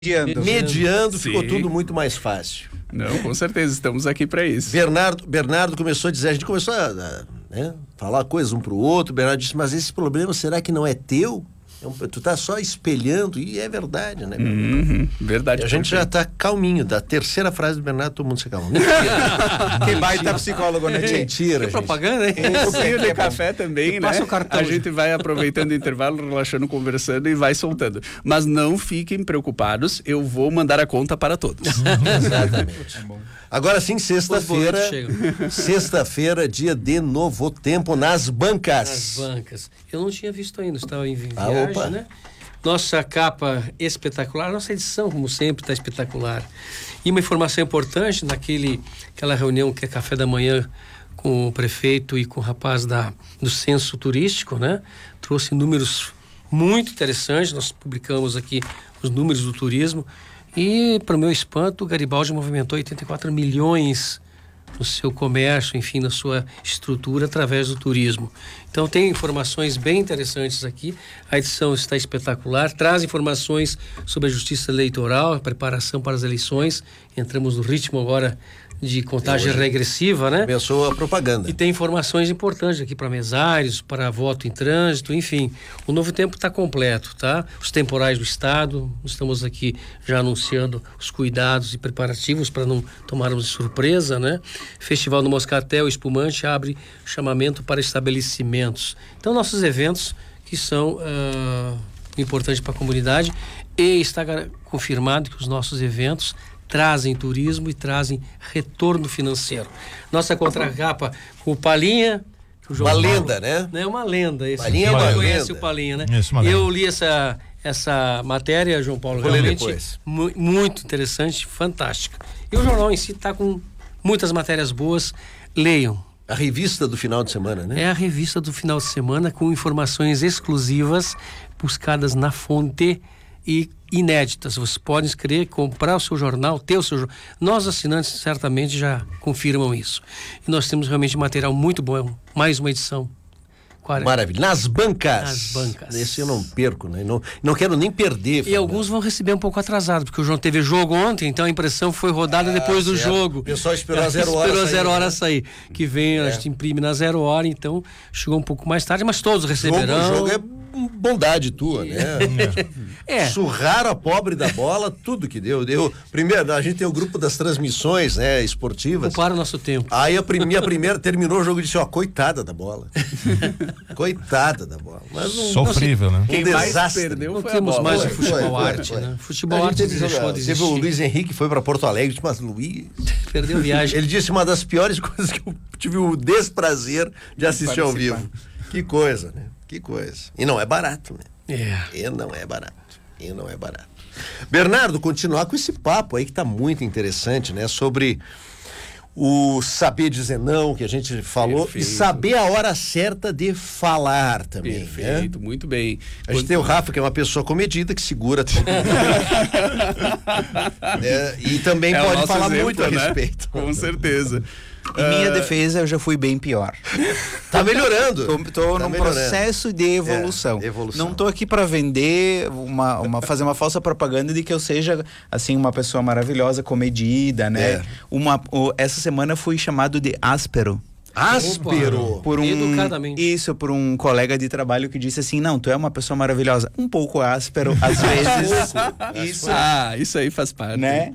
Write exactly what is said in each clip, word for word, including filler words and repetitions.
Mediando, mediando Sim. ficou tudo muito mais fácil. Não, com certeza, estamos aqui para isso. Bernardo, Bernardo começou a dizer, a gente começou a, a né, falar coisas um pro outro. Bernardo disse, mas esse problema será que não é teu? É um, tu tá só espelhando, e é verdade, né? Uhum, verdade. E a gente já tá calminho, da terceira frase do Bernardo, todo mundo se calma. Que baita psicólogo, né? Mentira, gente. Propaganda, hein? Um pouquinho de café também, né? Passa o cartão, a gente. gente vai aproveitando o intervalo, relaxando, conversando e vai soltando. Mas não fiquem preocupados, eu vou mandar a conta para todos. Exatamente. Agora sim, sexta-feira, Os boletos chegam. sexta-feira, dia de Novo Tempo nas bancas. Nas bancas. Eu não tinha visto ainda, estava em viagem, Ah, opa. né? Nossa capa espetacular, nossa edição, como sempre, está espetacular. E uma informação importante, naquele, aquela reunião que é café da manhã com o prefeito e com o rapaz da, do censo turístico, né? Trouxe números muito interessantes, nós publicamos aqui os números do turismo. E, para o meu espanto, o Garibaldi movimentou oitenta e quatro milhões no seu comércio, enfim, na sua estrutura através do turismo. Então, tem informações bem interessantes aqui. A edição está espetacular, traz informações sobre a justiça eleitoral, a preparação para as eleições. Entramos no ritmo agora de contagem regressiva, né? Começou a propaganda. E tem informações importantes aqui para mesários, para voto em trânsito, enfim. O Novo Tempo está completo, tá? Os temporais do Estado, estamos aqui já anunciando os cuidados e preparativos para não tomarmos de surpresa, né? Festival do Moscatel Espumante abre chamamento para estabelecimentos. Então, nossos eventos que são uh, importantes para a comunidade, e está confirmado que os nossos eventos trazem turismo e trazem retorno financeiro. Nossa contracapa com o Palinha. Que o João Uma Paulo, lenda, né? É uma lenda. Esse Palinha é Quem uma conhece lenda. o Palinha, né? Isso, uma lenda. Eu li essa, essa matéria, João Paulo, Vou ler realmente depois. mu- muito interessante, fantástica. E o jornal em si está com muitas matérias boas. Leiam. A revista do final de semana, né? É a revista do final de semana com informações exclusivas buscadas na fonte e inéditas. Você pode inscrever, comprar o seu jornal, ter o seu jornal. Nós, assinantes, certamente já confirmam isso. E nós temos realmente material muito bom. Mais uma edição. quarenta. Maravilha. Nas bancas. Nas bancas. Esse eu não perco, né? Não, não quero nem perder. E Fernando. alguns vão receber um pouco atrasado, porque o João teve jogo ontem, então a impressão foi rodada Ah, depois do certo. jogo. O pessoal esperou a zero hora Esperou a sair, zero hora né? sair. Que vem, a gente imprime na zero hora, então chegou um pouco mais tarde, mas todos Jogo, receberão. jogo é bondade tua, né? É. Surraram a pobre da bola, tudo que deu. Deu. Primeiro, a gente tem o grupo das transmissões, né, esportivas. Para o nosso tempo. Aí a prim- minha primeira terminou o jogo e disse, ó, coitada da bola. Coitada da bola. Mas um, Sofrível, né? Quem Um mais desastre. perdeu Não foi temos a bola. mais o Foi, futebol foi, arte, foi. né? A Futebol gente arte teve, deixou de teve o existir. Luiz Henrique que foi para Porto Alegre, disse, mas Luiz, Perdeu a viagem. ele disse uma das piores coisas que eu tive o desprazer de assistir ao participar. vivo. Que coisa, né? Que coisa. E não é barato, né? É. E não é barato. E não é barato. Bernardo, continuar com esse papo aí que tá muito interessante, né? Sobre o saber dizer não, que a gente falou, Perfeito. e saber a hora certa de falar também. né? Perfeito, muito bem. A gente tem o Rafa, que é uma pessoa comedida, que segura tudo. É, e também É o pode nosso falar exemplo, muito a né? respeito. Com certeza. Em minha Ah, defesa, eu já fui bem pior. Tá melhorando. Tô, tô Tá num melhorando. processo de evolução. É, evolução. Não tô aqui para vender, uma, uma, fazer uma falsa propaganda de que eu seja, assim, uma pessoa maravilhosa, comedida, né? É. Uma, o, essa semana fui chamado de áspero. Áspero. Por um, Educadamente. Isso, por um colega de trabalho que disse assim, não, tu é uma pessoa maravilhosa. Um pouco áspero, às vezes. Isso, Ah, isso aí faz parte. né?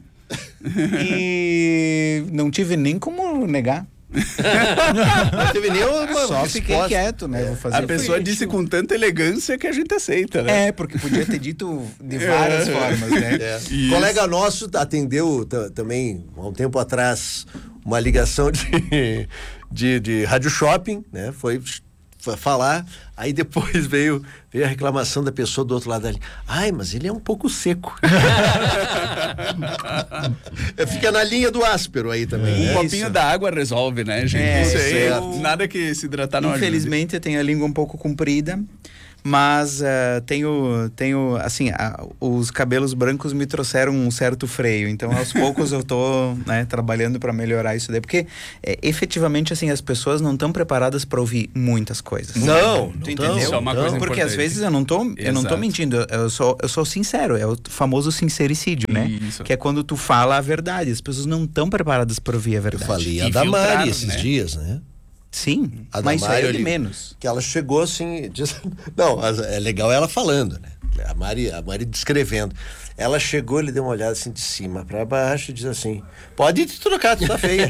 E não tive nem como negar. Não teve nem uma Só fiquei resposta. quieto, né? Vou fazer A pessoa disse com tanta elegância que a gente aceita, né? É, porque podia ter dito de várias formas, né? É. Isso. Colega nosso atendeu t- também, há um tempo atrás, uma ligação de, de, de rádio shopping, né? Foi f- falar, aí depois veio, veio a reclamação da pessoa do outro lado ali. Ai, mas ele é um pouco seco. Fica na linha do áspero aí também, Um né? copinho Isso. da água resolve, né, gente? É, isso aí, certo. nada que se hidratar não ajude. Infelizmente, eu tenho a língua um pouco comprida, Mas uh, tenho, tenho, assim, uh, os cabelos brancos me trouxeram um certo freio. Então, aos poucos eu tô, né, trabalhando para melhorar isso daí. Porque, é, efetivamente, assim, as pessoas não estão preparadas para ouvir muitas coisas. Não, tu não entendeu? tão, Isso é uma não. coisa Porque às importante. vezes eu não tô, eu não tô Exato. mentindo, eu, eu sou, eu sou sincero, é o famoso sincericídio, né? Isso. Que é quando tu fala a verdade. As pessoas não estão preparadas para ouvir a Eu verdade. falei a E da Mari filtrar, esses né? dias, né? Sim, A da mas isso aí Mari, é de ele- menos. Que ela chegou assim, diz- não, mas é legal ela falando, né? A Mari, a Mari descrevendo. Ela chegou, ele deu uma olhada assim de cima para baixo e diz assim: pode te trocar, tu tá feia.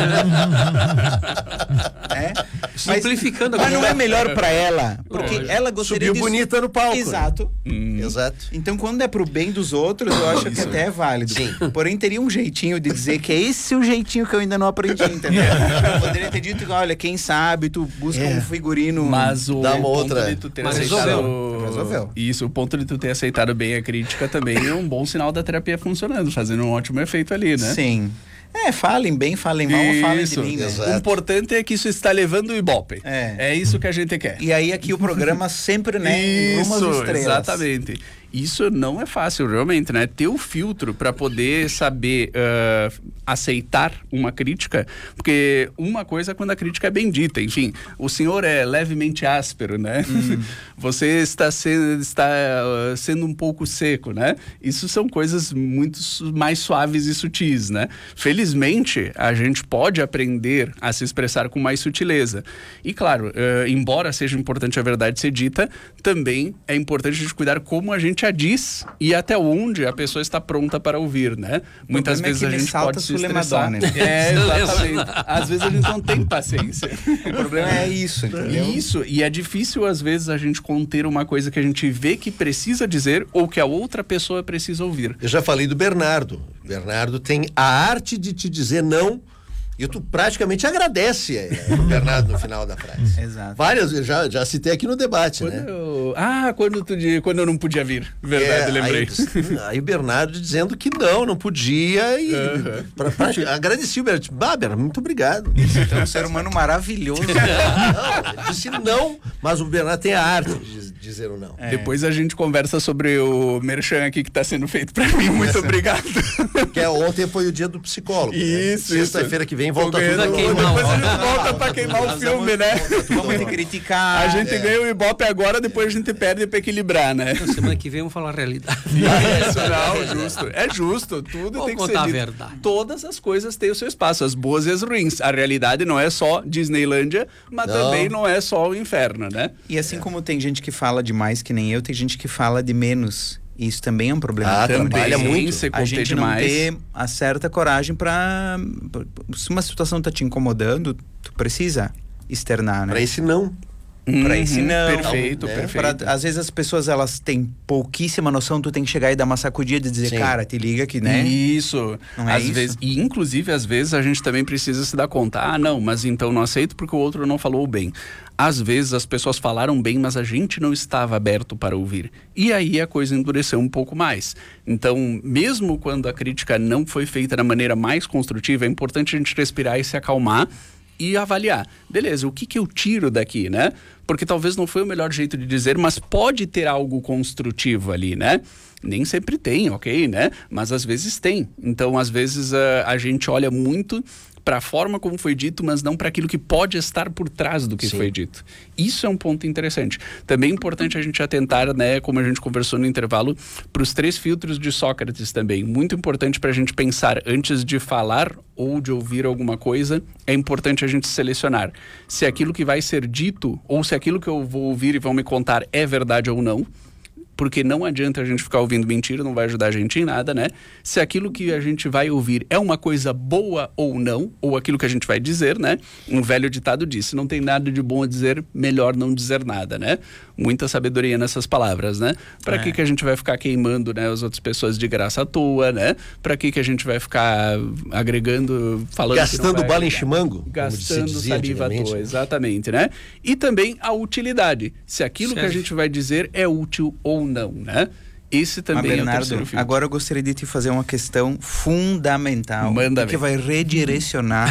É? Simplificando Mas a não é coisa. melhor pra ela, porque Lógico. ela gostaria Subiu de... bonita no palco. Exato. Exato. Então, quando é pro bem dos outros, eu acho que até é válido. Sim. Porém, teria um jeitinho de dizer que é esse o jeitinho que eu ainda não aprendi, entendeu? Eu poderia ter dito, olha, quem sabe tu busca É. um figurino... Mas o Dá uma ponto outra- de tu ter Mas aceitado... resolveu. Resolveu. Isso, o ponto de tu ter aceitado bem a crítica também é um bom sinal da terapia funcionando, fazendo um ótimo efeito ali, né? Sim. É, falem bem, falem mal, falem de Isso, mim, né? exato. o importante é que isso está levando o Ibope. É. É isso que a gente quer. E aí aqui o programa sempre, né, rumo às Isso, estrelas. exatamente. Isso não é fácil, realmente, né? Ter o filtro para poder saber uh, aceitar uma crítica, porque uma coisa é quando a crítica é bem dita, enfim, o senhor é levemente áspero, né? Hum. Você está, sendo, está uh, sendo um pouco seco, né? Isso são coisas muito su- mais suaves e sutis, né? Felizmente, a gente pode aprender a se expressar com mais sutileza. E claro, uh, embora seja importante a verdade ser dita, também é importante a gente cuidar como a gente a diz e até onde a pessoa está pronta para ouvir, né? Muitas problema é vezes que a me gente salta pode se Sule estressar. Madonna. É, exatamente. Às vezes a gente não tem paciência. O problema é isso, entendeu? Isso, e é difícil às vezes a gente conter uma coisa que a gente vê que precisa dizer ou que a outra pessoa precisa ouvir. Eu já falei do Bernardo. Bernardo tem a arte de te dizer não e tu praticamente agradece é, o Bernardo no final da frase. Exato. Várias vezes, já, já citei aqui no debate, Quando né? eu- Ah, quando, tu... di- quando eu não podia vir. Verdade, É, lembrei. Aí, aí o Bernardo dizendo que não, não podia e pra, pra, agradeci o Bernardo. Bah, Bernardo, muito obrigado. Então, é um ser humano maravilhoso. Não, ele disse não, mas o Bernardo tem a arte de dizer o não. É. Depois a gente conversa sobre o merchan aqui que está sendo feito para mim. Muito obrigado. Que é, ontem foi o dia do psicólogo. né? Isso, Sexta-feira que vem volta Ganhando- tudo. queimar Depois a o- gente volta para queimar o filme, né? Vamos te criticar. A gente é. ganha o Ibope agora, depois a gente perde para equilibrar, né? Então, semana que vem vamos falar a realidade. Isso, não, justo. É justo. Tudo Vamos tem que ser contar a dito. verdade. Todas as coisas têm o seu espaço, as boas e as ruins. A realidade não é só Disneylândia, mas Não. também não é só o inferno, né? E assim como tem gente que fala demais que nem eu, tem gente que fala de menos. E isso também é um problema. Ah, trabalha muito. se A conter gente não demais. ter a certa coragem pra... pra- Se uma situação tá te incomodando, tu precisa externar, né? Pra esse não. Pra esse não. Perfeito, né? perfeito. Pra- às vezes as pessoas elas têm pouquíssima noção, tu tem que chegar e dar uma sacudida e dizer, Sim. cara, te liga que, né? Isso. Não é às isso? vezes, e inclusive, às vezes, a gente também precisa se dar conta. Ah, não, mas então não aceito porque o outro não falou bem. Às vezes as pessoas falaram bem, mas a gente não estava aberto para ouvir. E aí a coisa endureceu um pouco mais. Então, mesmo quando a crítica não foi feita da maneira mais construtiva, é importante a gente respirar e se acalmar e avaliar. Beleza, o que, que eu tiro daqui, né? Porque talvez não foi o melhor jeito de dizer, mas pode ter algo construtivo ali, né? Nem sempre tem, ok, né? Mas às vezes tem. Então, às vezes, a, a gente olha muito para a forma como foi dito, mas não para aquilo que pode estar por trás do que Sim. foi dito. Isso é um ponto interessante. Também é importante a gente atentar, né, como a gente conversou no intervalo, para os três filtros de Sócrates também. Muito importante para a gente pensar antes de falar ou de ouvir alguma coisa, é importante a gente selecionar se aquilo que vai ser dito ou se aquilo que eu vou ouvir e vão me contar é verdade ou não. Porque não adianta a gente ficar ouvindo mentira, não vai ajudar a gente em nada, né? Se aquilo que a gente vai ouvir é uma coisa boa ou não, ou aquilo que a gente vai dizer, né? Um velho ditado diz, se não tem nada de bom a dizer, melhor não dizer nada, né? Muita sabedoria nessas palavras, né? Pra É. que que a gente vai ficar queimando, né, as outras pessoas de graça à toa, né? Pra que que a gente vai ficar agregando, falando que não Gastando vai bala em agregar? chimango, como se Gastando dizia saliva à antigamente. toa, exatamente, né? E também a utilidade. Se aquilo que a Certo. gente vai dizer é útil ou não, né? Esse Mas, também é o Bernardo, terceiro filtro. agora eu gostaria de te fazer uma questão fundamental. Manda que ver. vai redirecionar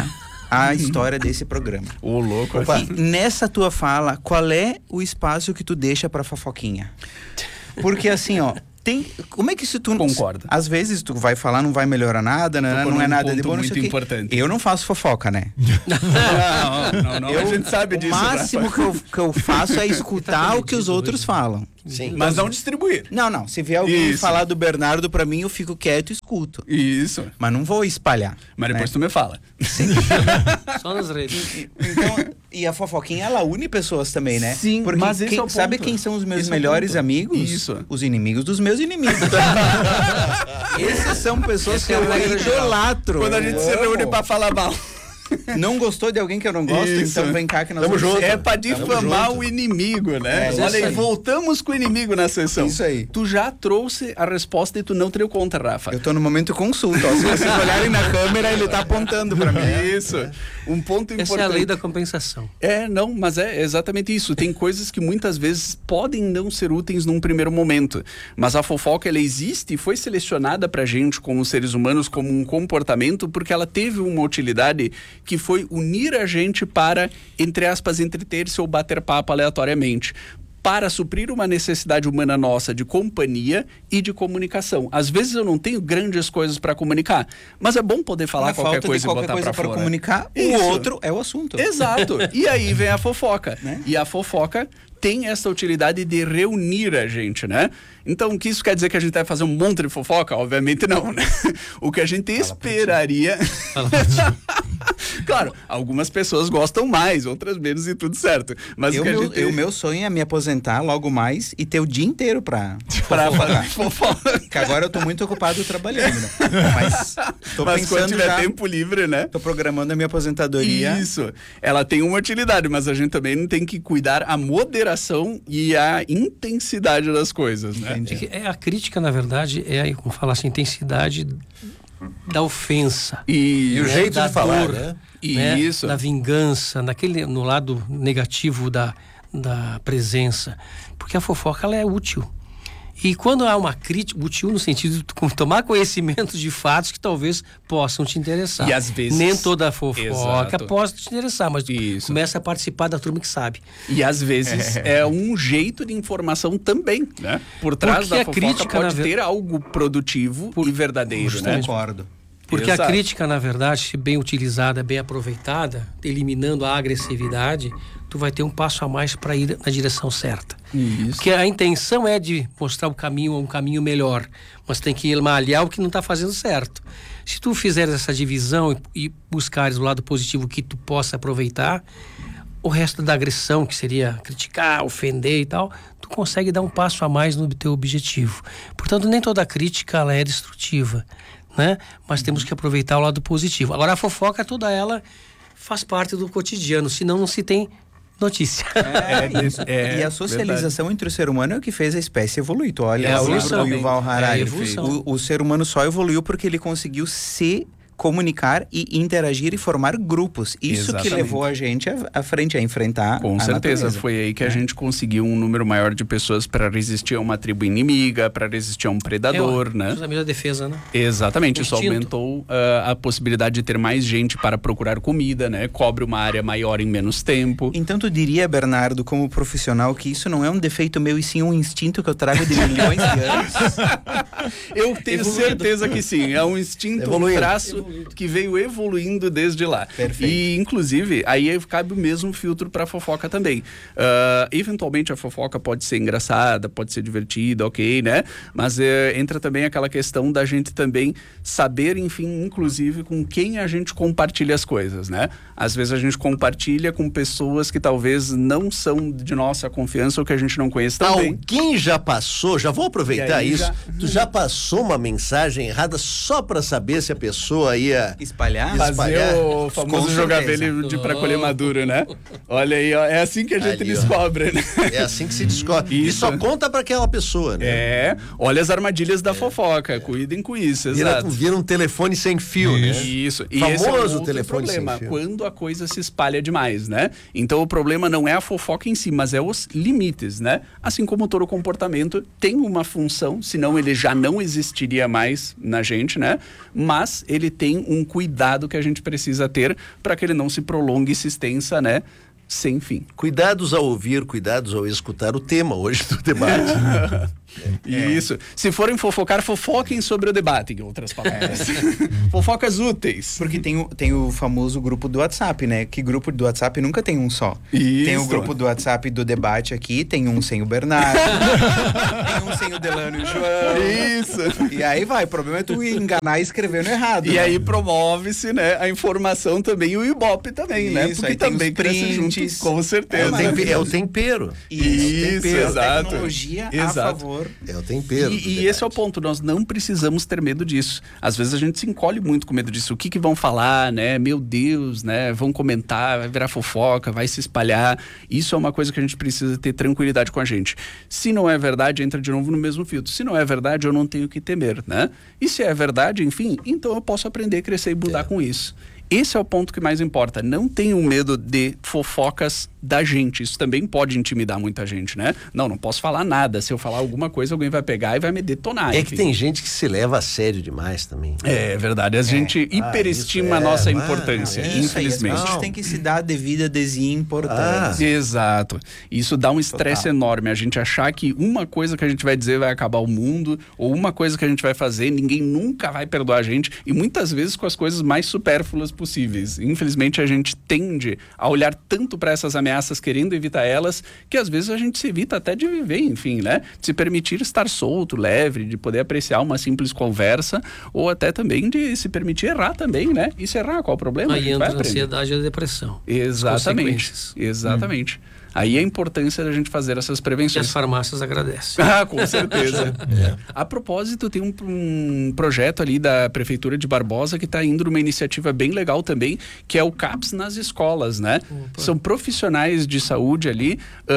a história desse programa. Ô, louco. E nessa tua fala, qual é o espaço que tu deixa pra fofoquinha? Porque assim, ó, tem, como é que se tu... Concordo. Às vezes tu vai falar, não vai melhorar nada, né? Tocou Não é num nada de ponto bom, não sei muito o quê. importante. Eu não faço fofoca, né? Não, não, não. Eu, a gente sabe o disso. máximo Rafa. que eu, que eu faço é escutar o que os outros falam. Sim. Mas não distribuir. Não, não. Se vier alguém Isso. falar do Bernardo pra mim, eu fico quieto e escuto. Isso. Mas não vou espalhar. Mas depois né? tu me fala. Só nas redes. Então, e a fofoquinha, ela une pessoas também, né? Sim, Porque mas esse quem- é o sabe ponto. quem são os meus Esse é o melhores ponto. amigos? Isso. Os inimigos dos meus inimigos. Esses são pessoas que Essa é a eu regra geral. idolatro. Quando a gente se Eu reúne amo. pra falar mal. Não gostou de alguém que eu não gosto? Isso. Então vem cá que nós Tamo vamos... junto. É pra difamar o inimigo, né? É, Olha isso aí, aí. voltamos com o inimigo na sessão. Isso aí. Tu já trouxe a resposta e tu não teria contra, Rafa. Eu tô no momento consulta, ó. Se vocês olharem na câmera, ele tá apontando pra mim. Isso. Um ponto importante. Essa é a lei da compensação. É, não, mas é exatamente isso. Tem coisas que muitas vezes podem não ser úteis num primeiro momento. Mas a fofoca, ela existe e foi selecionada pra gente como seres humanos como um comportamento porque ela teve uma utilidade que foi unir a gente para, entre aspas, entreter-se ou bater papo aleatoriamente. Para suprir uma necessidade humana nossa de companhia e de comunicação. Às vezes eu não tenho grandes coisas para comunicar, mas é bom poder falar Na qualquer falta coisa de qualquer e botar coisa para pra fora. comunicar, Isso. o outro é o assunto. Exato. E aí vem a fofoca. Né? E a fofoca tem essa utilidade de reunir a gente, né? Então, o que isso quer dizer que a gente vai fazer um monte de fofoca? Obviamente não, né? O que a gente esperaria... Claro, algumas pessoas gostam mais, outras menos e tudo certo. Mas Eu, o que meu, a gente... eu- meu sonho é me aposentar logo mais e ter o dia inteiro pra... Pra fazer fofoca. Que agora eu tô muito ocupado trabalhando, né? Mas tô Mas quando pensando tiver já... tempo livre, né? Tô programando a minha aposentadoria. Isso. Ela tem uma utilidade, mas a gente também tem que cuidar a moderação e a intensidade das coisas, né? Entendi. É que é a crítica, na verdade, é, como falar assim, intensidade da ofensa. E, E o né, jeito da de falar, dor, né? né, Isso. da vingança, naquele, no lado negativo da, da presença. Porque a fofoca, ela é útil. E quando há uma crítica, útil no sentido de tu tomar conhecimento de fatos que talvez possam te interessar. E às vezes- Nem toda a fofoca Exato. possa te interessar, mas tu Isso. começa a participar da turma que sabe. E às vezes é. um jeito de informação também, né? Por trás Porque da a fofoca crítica, pode na ver- ter algo produtivo e verdadeiro, né? Concordo. Porque Exato. a crítica, na verdade, se bem utilizada, bem aproveitada, eliminando a agressividade, tu vai ter um passo a mais para ir na direção certa. Isso. Porque a intenção é de mostrar o caminho, um caminho melhor, mas tem que malhar o que não está fazendo certo. Se tu fizeres essa divisão e, e buscares o lado positivo que tu possa aproveitar, o resto da agressão, que seria criticar, ofender e tal, tu consegue dar um passo a mais no teu objetivo. Portanto, nem toda crítica ela é destrutiva, né? Mas temos que aproveitar o lado positivo. Agora, a fofoca, toda ela faz parte do cotidiano, senão não se tem notícia. É, É, e a socialização entre o ser humano é o que fez a espécie evoluir. Tu olha É a o livro evolução. do Yuval Harari. É a evolução. o, o ser humano só evoluiu porque ele conseguiu se comunicar e interagir e formar grupos. Isso Exatamente. que levou a gente à, à frente, a enfrentar Com a certeza, natureza. foi aí que a gente conseguiu um número maior de pessoas para resistir a uma tribo inimiga, para resistir a um predador, é, né? Justamente a defesa, né? Exatamente, isso Instinto. aumentou ah, a possibilidade de ter mais gente para procurar comida, né? Cobre uma área maior em menos tempo. Então tu diria, Bernardo, como profissional, que isso não é um defeito meu e sim um instinto que eu trago de milhões de anos? Eu tenho Evoluído. certeza que sim, é um instinto, um Evoluindo. traço que veio evoluindo desde lá. Perfeito. E, inclusive, aí cabe o mesmo filtro para fofoca também. Ah, eventualmente a fofoca pode ser engraçada, pode ser divertida, ok, né? Mas eh, entra também aquela questão da gente também saber, enfim, inclusive com quem a gente compartilha as coisas, né? Às vezes a gente compartilha com pessoas que talvez não são de nossa confiança ou que a gente não conhece tão bem. Alguém já passou, já vou aproveitar E aí isso, já- tu já passou uma mensagem errada só pra saber se a pessoa ia... Espalhar? Fazer Fazer o Com famoso jogar certeza. velho de pra colher maduro, né? Olha aí, ó, é assim que a gente Ali, ó. descobre, né? É assim que se descobre. E Isso. só conta pra aquela pessoa, né? É, olha as armadilhas da fofoca, cuidem com isso, Vira, exato. vira um telefone sem fio, né? Isso. E Famoso esse é um outro telefone sem problema, fio. quando a coisa se espalha demais, né? Então o problema não é a fofoca em si, mas é os limites, né? Assim como todo comportamento tem uma função, senão ele já não existiria mais na gente, né? Mas ele tem também um cuidado que a gente precisa ter para que ele não se prolongue e se extensa, né? Sem fim. Cuidados ao ouvir, cuidados ao escutar o tema hoje do debate. Isso. Se forem fofocar, fofoquem sobre o debate, em outras palavras. Fofocas úteis. Porque tem o, tem o famoso grupo do WhatsApp, né? Que grupo do WhatsApp nunca tem um só. Isso. Tem o grupo do WhatsApp do debate aqui, tem um sem o Bernardo, tem um sem o Delano e o João. Isso. E aí vai, o problema é tu enganar e escrever no errado. E né? aí promove-se, né, a informação também e o Ibope também, né? Isso, Porque aí tem também os cresce junto, prints. com certeza. É o, tempe- é o tempero. Isso, tempero, exato. tecnologia a Exato. favor. É o tempero. E, e esse é o ponto, nós não precisamos ter medo disso. Às vezes a gente se encolhe muito com medo disso. O que que vão falar, né? Meu Deus, né? Vão comentar, vai virar fofoca, vai se espalhar. Isso é uma coisa que a gente precisa ter tranquilidade com a gente. Se não é verdade, entra de novo no mesmo filtro. Se não é verdade, eu não tenho que temer, né? E se é verdade, enfim, então eu posso aprender, crescer e mudar É. com isso. Esse é o ponto que mais importa. Não tenham medo de fofocas da gente. Isso também pode intimidar muita gente, né? Não, não posso falar nada. Se eu falar alguma coisa, alguém vai pegar e vai me detonar. É enfim. que tem gente que se leva a sério demais também. É verdade. A gente hiperestima isso é, a nossa mano, importância, é. Isso aí, as infelizmente. pessoas têm que se dar a devida desimportância. Exato. Isso dá um estresse Total. enorme. A gente achar que uma coisa que a gente vai dizer vai acabar o mundo, ou uma coisa que a gente vai fazer, ninguém nunca vai perdoar a gente, e muitas vezes com as coisas mais supérfluas possíveis. Infelizmente, a gente tende a olhar tanto para essas ameaças, querendo evitar elas, que às vezes a gente se evita até de viver, enfim, né? De se permitir estar solto, leve, de poder apreciar uma simples conversa, ou até também de se permitir errar também, né? E se errar, qual o problema? A Aí gente vai entra a aprender. ansiedade e a depressão. Exatamente. consequências. Exatamente. Aí a importância da gente fazer essas E prevenções. as farmácias agradecem. Ah, com certeza. A propósito, tem um, um projeto ali da Prefeitura de Barbosa que está indo numa iniciativa bem legal também, que é o CAPS nas escolas, né? Opa. São profissionais de saúde ali,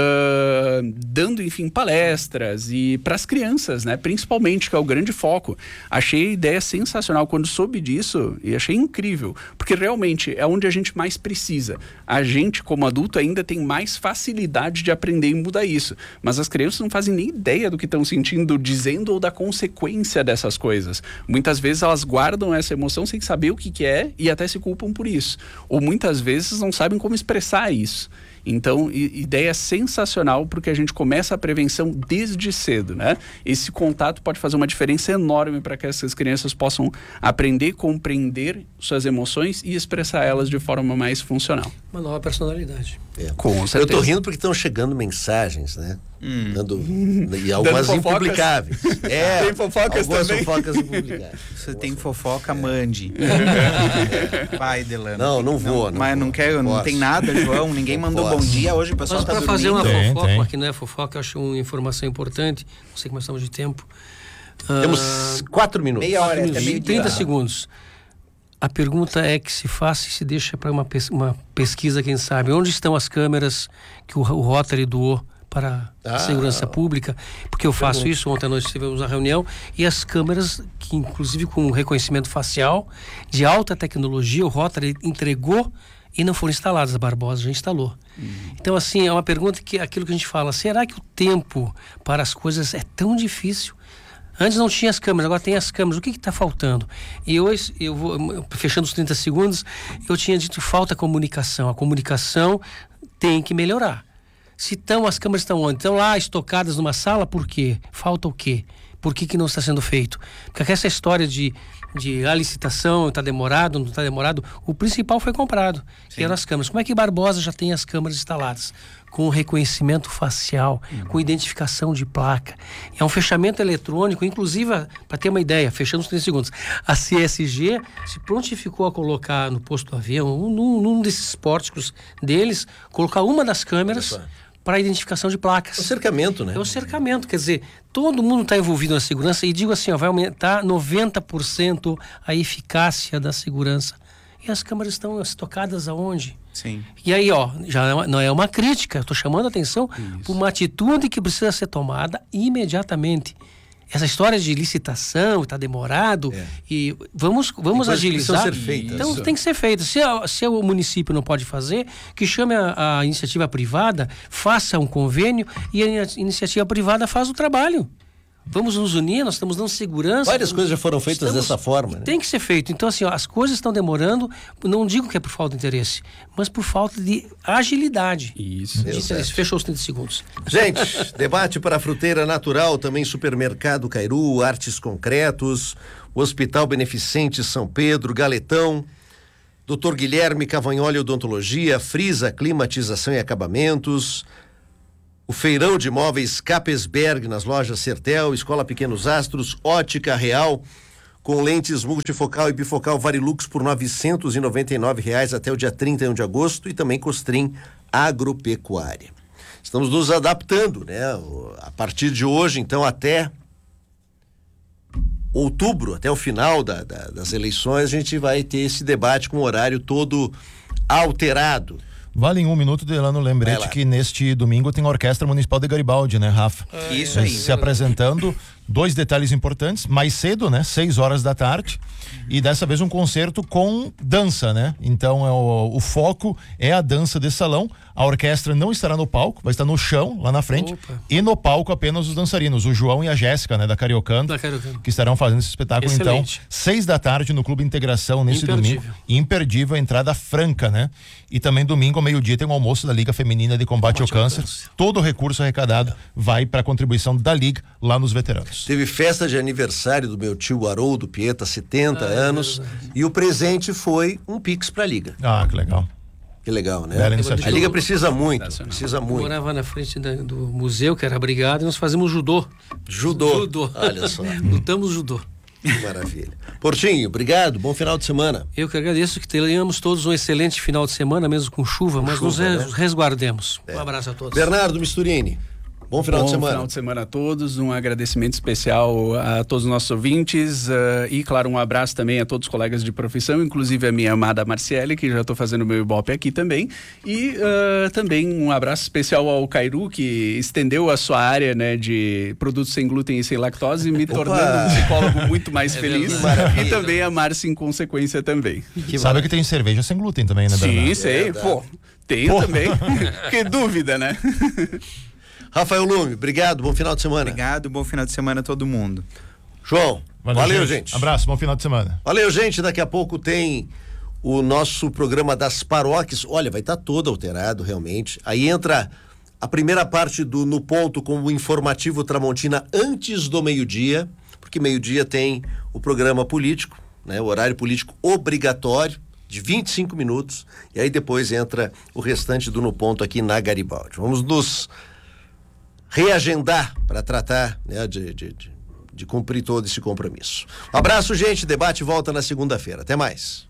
ah, dando, enfim, palestras e para as crianças, né? Principalmente, que é o grande foco. Achei a ideia sensacional quando soube disso e achei incrível, porque realmente é onde a gente mais precisa. A gente, como adulto, ainda tem mais facilidade facilidade de aprender e mudar isso. Mas as crianças não fazem nem ideia do que estão sentindo, dizendo ou da consequência dessas coisas. Muitas vezes elas guardam essa emoção sem saber o que, que é e até se culpam por isso. Ou muitas vezes não sabem como expressar isso. Então, i- ideia sensacional, porque a gente começa a prevenção desde cedo, né? Esse contato pode fazer uma diferença enorme para que essas crianças possam aprender, compreender suas emoções e expressar elas de forma mais funcional. Uma nova personalidade. É. Com Eu certeza. tô rindo porque estão chegando mensagens, né? Hum. Dando, e algumas Dando fofocas. impublicáveis. É, Tem fofocas algumas também? fofocas impublicáveis. Você tem fofoca, mande. Vai, Delano. Não, não vou, não mas vou. não quero, não Posso. tem nada, João. Ninguém Não mandou posso. bom dia. Hoje o pessoal Mas tá para fazer uma dormindo. Tem, fofoca, tem. mas que não é fofoca, eu acho uma informação importante. Não sei como nós estamos de tempo. Ah, Temos quatro minutos. Meia hora, quatro até minutos, meio-dia. trinta segundos. A pergunta é que se faz e se deixa para uma, pes- uma pesquisa, quem sabe. Onde estão as câmeras que o, o Rotary doou para a Ah. segurança pública? Porque eu faço isso. Ontem à noite tivemos uma reunião e as câmeras, que inclusive com reconhecimento facial, de alta tecnologia, o Rotary entregou e não foram instaladas. A Barbosa já instalou. Então, assim, é uma pergunta que aquilo que a gente fala, será que o tempo para as coisas é tão difícil? Antes não tinha as câmeras, agora tem as câmeras. O que está faltando? E hoje, eu vou, fechando os trinta segundos, eu tinha dito falta comunicação. A comunicação tem que melhorar. Se estão, as câmeras estão onde? Estão lá estocadas numa sala, por quê? Falta o quê? Por que que não está sendo feito? Porque essa história de, de a licitação, está demorado, não está demorado, o principal foi comprado, que eram as câmeras. Como é que Barbosa já tem as câmeras instaladas? Com reconhecimento facial, Uhum. com identificação de placa. É um fechamento eletrônico, inclusive, para ter uma ideia, fechando os trinta segundos, a C S G se prontificou a colocar no posto do avião, num, num desses pórticos deles, colocar uma das câmeras para identificação de placas. É o cercamento, né? É o cercamento, quer dizer, todo mundo está envolvido na segurança e digo assim, ó, vai aumentar noventa por cento a eficácia da segurança. E as câmeras estão estocadas aonde? Sim. E aí, ó, já é uma- não é uma crítica, estou chamando a atenção para uma atitude que precisa ser tomada imediatamente. Essa história de licitação, está demorado, É. e vamos, vamos coisas que agilizar. precisam ser feitas. Então Isso. tem que ser feito. Se, a- se o município não pode fazer, que chame a, a iniciativa privada, faça um convênio e a in- iniciativa privada faz o trabalho. Vamos nos unir, nós estamos dando segurança. Várias coisas já foram feitas Estamos, dessa forma, né? Tem que ser feito. Então, assim, ó, as coisas estão demorando, não digo que é por falta de interesse, mas por falta de agilidade. Isso. De interesse. Fechou os trinta segundos. Gente, debate para a Fruteira Natural, também Supermercado Cairu, Artes Concretos, Hospital Beneficente São Pedro, Galetão, doutor Guilherme Cavagnoli Odontologia, Frisa Climatização e Acabamentos, o Feirão de Imóveis Capesberg nas lojas Sertel, Escola Pequenos Astros, Ótica Real, com lentes multifocal e bifocal Varilux por novecentos e noventa e nove reais até o dia trinta e um de agosto, e também Costrim Agropecuária. Estamos nos adaptando, né? A partir de hoje, então, até outubro, até o final da, da, das eleições, a gente vai ter esse debate com o horário todo alterado. Vale em um minuto, Delano, lembrete que neste domingo tem a Orquestra Municipal de Garibaldi, né, Rafa? É, isso aí. Se apresentando, dois detalhes importantes, mais cedo, né, seis horas da tarde, e dessa vez um concerto com dança, né? Então é o, o foco é a dança de salão. A orquestra não estará no palco, vai estar no chão, lá na frente. Opa. E no palco apenas os dançarinos, o João e a Jéssica, né, da Cariocando, da Cariocando, que estarão fazendo esse espetáculo. Excelente. Então, seis da tarde no Clube Integração, nesse Imperdível. domingo. Imperdível, a entrada franca, né? E também domingo, ao meio-dia, tem um almoço da Liga Feminina de Combate, Combate ao, ao Câncer. câncer. Todo o recurso arrecadado vai para a contribuição da Liga lá nos veteranos. Teve festa de aniversário do meu tio Haroldo Pieta, setenta ah, anos, é e o presente foi um Pix para a Liga. Ah, que legal. Que legal, né? A Liga precisa muito, precisa muito. Eu morava na frente da, do museu, que era a brigada, e nós fazíamos judô. Judô. Judô. Olha só. Lutamos judô. Que maravilha. Portinho, obrigado, bom final de semana. Eu que agradeço, que tenhamos todos um excelente final de semana, mesmo com chuva, com mas chuva, nos né? resguardemos. É. Um abraço a todos. Bernardo Misturini. Bom final Bom de semana. Bom final de semana a todos, um agradecimento especial a todos os nossos ouvintes uh, e, claro, um abraço também a todos os colegas de profissão, inclusive a minha amada Marciele, que já estou fazendo meu Ibope aqui também, e uh, também um abraço especial ao Cairu, que estendeu a sua área, né, de produtos sem glúten e sem lactose, me Opa. tornando um psicólogo muito mais é feliz, e também a Márcia em consequência também. Que Sabe que tem cerveja sem glúten também, né, Bernardo? Sim, sei, é pô, tem também, que dúvida, né? Rafael Lume, obrigado, bom final de semana. Obrigado, bom final de semana a todo mundo. João, valeu, valeu gente. gente. Abraço, bom final de semana. Valeu, gente, daqui a pouco tem o nosso programa das paróquias. Olha, vai estar todo alterado, realmente. Aí entra a primeira parte do No Ponto com o informativo Tramontina antes do meio-dia, porque meio-dia tem o programa político, né? O horário político obrigatório, de vinte e cinco minutos, e aí depois entra o restante do No Ponto aqui na Garibaldi. Vamos nos reagendar para tratar, né, de, de, de, de cumprir todo esse compromisso. Um abraço, gente. Debate volta na segunda-feira. Até mais.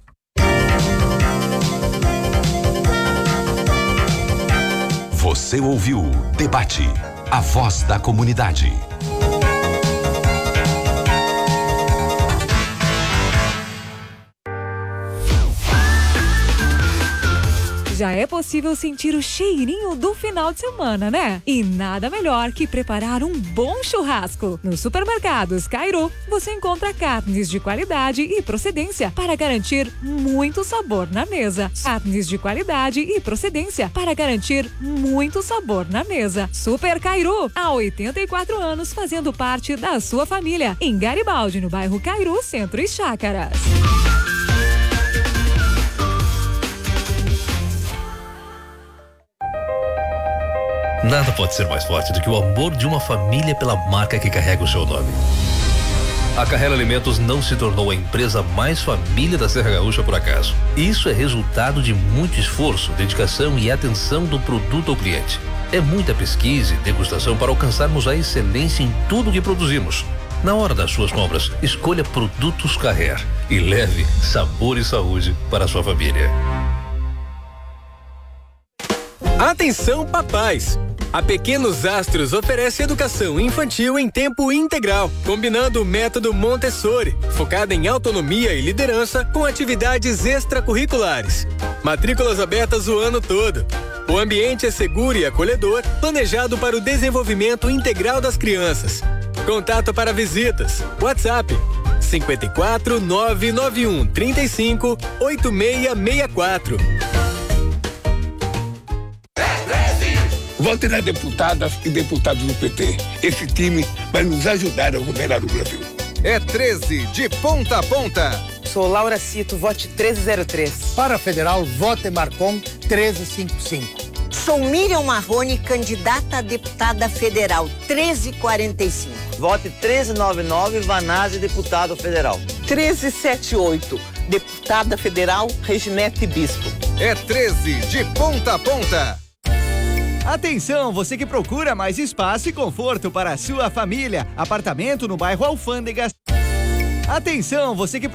Você ouviu Debate, a voz da comunidade. Já é possível sentir o cheirinho do final de semana, né? E nada melhor que preparar um bom churrasco. Nos supermercados Cairu, você encontra carnes de qualidade e procedência para garantir muito sabor na mesa. Carnes de qualidade e procedência para garantir muito sabor na mesa. Super Cairu, há oitenta e quatro anos fazendo parte da sua família. Em Garibaldi, no bairro Cairu, Centro e Chácaras. Nada pode ser mais forte do que o amor de uma família pela marca que carrega o seu nome. A Carrera Alimentos não se tornou a empresa mais família da Serra Gaúcha por acaso. Isso é resultado de muito esforço, dedicação e atenção do produto ao cliente. É muita pesquisa e degustação para alcançarmos a excelência em tudo que produzimos. Na hora das suas compras, escolha Produtos Carrer e leve sabor e saúde para a sua família. Atenção, papais! A Pequenos Astros oferece educação infantil em tempo integral, combinando o método Montessori, focada em autonomia e liderança com atividades extracurriculares. Matrículas abertas o ano todo. O ambiente é seguro e acolhedor, planejado para o desenvolvimento integral das crianças. Contato para visitas. WhatsApp cinco quatro nove nove um três cinco oito seis seis quatro. Vote na deputada e deputados do P T. Esse time vai nos ajudar a governar o Brasil. É treze de ponta a ponta. Sou Laura Cito, vote treze zero três. Para a federal, vote Marcon treze cinquenta e cinco. Sou Miriam Marrone, candidata a deputada federal, treze quarenta e cinco. Vote treze noventa e nove, Vanazzi, deputado federal. treze setenta e oito, deputada federal, Reginete Bispo. É treze de ponta a ponta. Atenção, você que procura mais espaço e conforto para a sua família. Apartamento no bairro Alfândegas. Atenção, você que